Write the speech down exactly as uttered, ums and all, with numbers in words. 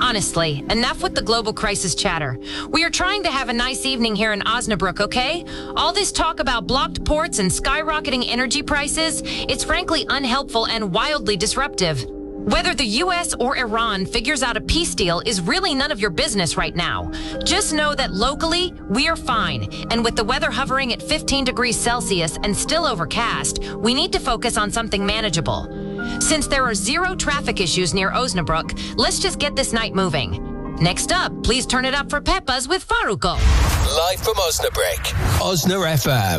Honestly, enough with the global crisis chatter. We are trying to have a nice evening here in Osnabrück, okay? All this talk about blocked ports and skyrocketing energy prices, it's frankly unhelpful and wildly disruptive. Whether the U S or Iran figures out a peace deal is really none of your business right now. Just know that locally, we are fine. And with the weather hovering at fifteen degrees Celsius and still overcast, we need to focus on something manageable. Since there are zero traffic issues near Osnabrück, let's just get this night moving. Next up, please turn it up for Peppa's with Faruko. Live from Osnabrück, Osna F M.